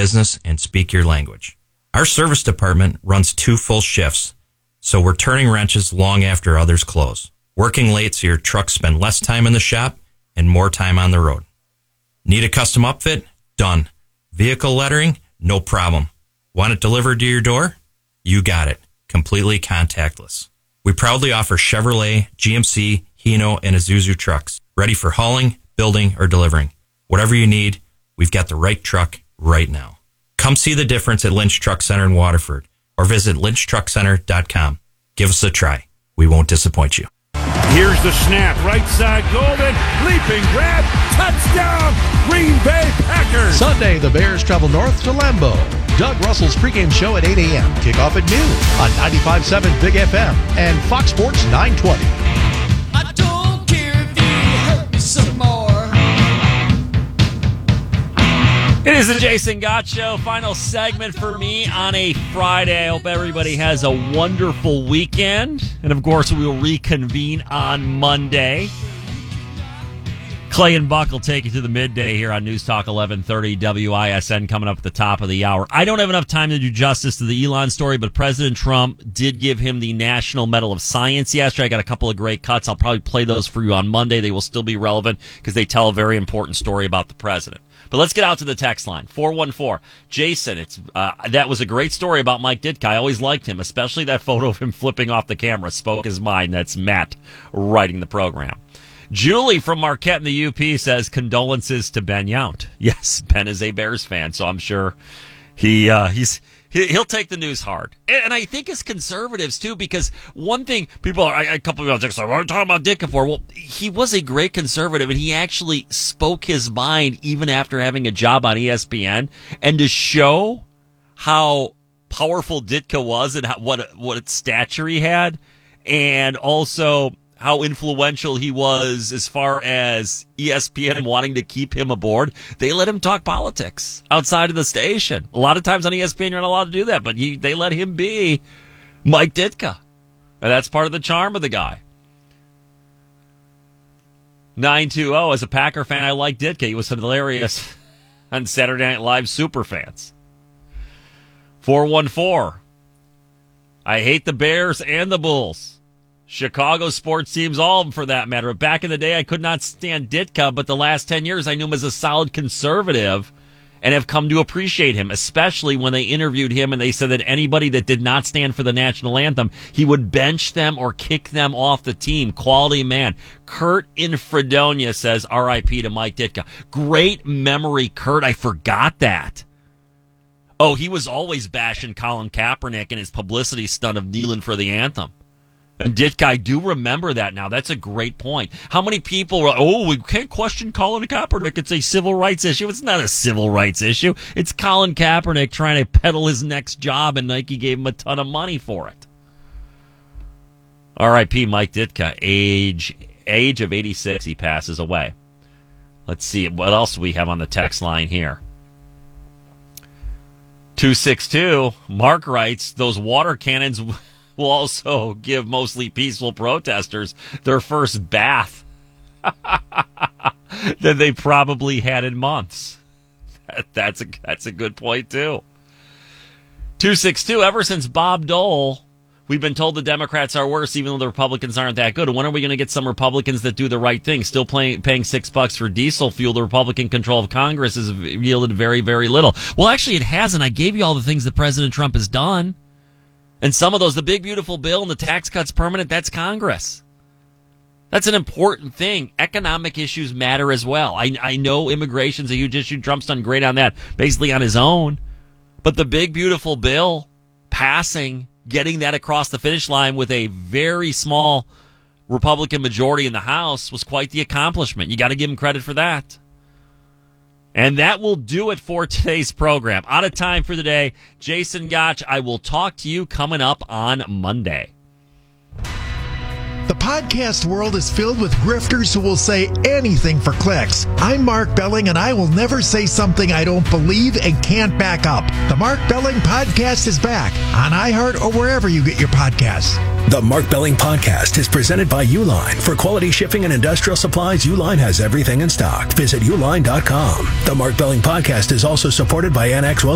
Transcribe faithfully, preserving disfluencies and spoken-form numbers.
business and speak your language. Our service department runs two full shifts, so we're turning wrenches long after others close, working late so your trucks spend less time in the shop and more time on the road. Need a custom upfit? Done. Vehicle lettering? No problem. Want it delivered to your door? You got it. Completely contactless. We proudly offer Chevrolet, G M C, Hino, and Isuzu trucks, ready for hauling, building, or delivering. Whatever you need, we've got the right truck right now. Come see the difference at Lynch Truck Center in Waterford or visit lynch truck center dot com. Give us a try. We won't disappoint you. Here's the snap. Right side, Golden. Leaping grab. Touchdown. Green Bay Packers. Sunday, the Bears travel north to Lambeau. Doug Russell's pregame show at eight a.m. Kickoff at noon on ninety-five point seven Big F M and Fox Sports nine twenty. I don't care if you hurt me some more. It is the Jason Gott Show, final segment for me on a Friday. I hope everybody has a wonderful weekend. And, of course, we will reconvene on Monday. Clay and Buck will take you to the midday here on News Talk eleven thirty W I S N coming up at the top of the hour. I don't have enough time to do justice to the Elon story, but President Trump did give him the National Medal of Science yesterday. I got a couple of great cuts. I'll probably play those for you on Monday. They will still be relevant because they tell a very important story about the president. But let's get out to the text line, four one four. Jason, it's uh, that was a great story about Mike Ditka. I always liked him, especially that photo of him flipping off the camera. Spoke his mind. That's Matt writing the program. Julie from Marquette in the U P says condolences to Ben Yount. Yes, Ben is a Bears fan, so I'm sure he uh, he's he, he'll take the news hard. And, and I think as conservatives too, because one thing people are a couple of people are like, "What are you talking about Ditka for?" Well, he was a great conservative, and he actually spoke his mind even after having a job on E S P N. And to show how powerful Ditka was and how, what what stature he had, and also how influential he was as far as E S P N wanting to keep him aboard. They let him talk politics outside of the station. A lot of times on E S P N you're not allowed to do that, but he, they let him be Mike Ditka. And that's part of the charm of the guy. nine two zero, as a Packer fan, I like Ditka. He was hilarious on Saturday Night Live Superfans. four one four, I hate the Bears and the Bulls. Chicago sports teams, all of them for that matter. Back in the day, I could not stand Ditka, but the last ten years, I knew him as a solid conservative and have come to appreciate him, especially when they interviewed him and they said that anybody that did not stand for the national anthem, he would bench them or kick them off the team. Quality man. Kurt in Fredonia says R I P to Mike Ditka. Great memory, Kurt. I forgot that. Oh, he was always bashing Colin Kaepernick and his publicity stunt of kneeling for the anthem. And Ditka, I do remember that now. That's a great point. How many people were, oh, we can't question Colin Kaepernick. It's a civil rights issue. It's not a civil rights issue. It's Colin Kaepernick trying to peddle his next job, and Nike gave him a ton of money for it. R I P Mike Ditka, age age of eighty-six, he passes away. Let's see, what else do we have on the text line here? two six two, Mark writes, those water cannons will also give mostly peaceful protesters their first bath that they probably had in months. That, that's a that's a good point, too. two six two, ever since Bob Dole, we've been told the Democrats are worse, even though the Republicans aren't that good. And when are we going to get some Republicans that do the right thing? Still paying, paying six bucks for diesel fuel. The Republican control of Congress has yielded very, very little. Well, actually, it hasn't. I gave you all the things that President Trump has done. And some of those, the big, beautiful bill and the tax cuts permanent, that's Congress. That's an important thing. Economic issues matter as well. I, I know immigration's a huge issue. Trump's done great on that, basically on his own. But the big, beautiful bill passing, getting that across the finish line with a very small Republican majority in the House was quite the accomplishment. You got to give him credit for that. And that will do it for today's program. Out of time for the day. Jason Gotch, I will talk to you coming up on Monday. The podcast world is filled with grifters who will say anything for clicks. I'm Mark Belling, and I will never say something I don't believe and can't back up. The Mark Belling Podcast is back on iHeart or wherever you get your podcasts. The Mark Belling Podcast is presented by Uline. For quality shipping and industrial supplies, Uline has everything in stock. Visit uline dot com. The Mark Belling Podcast is also supported by Annex Wealth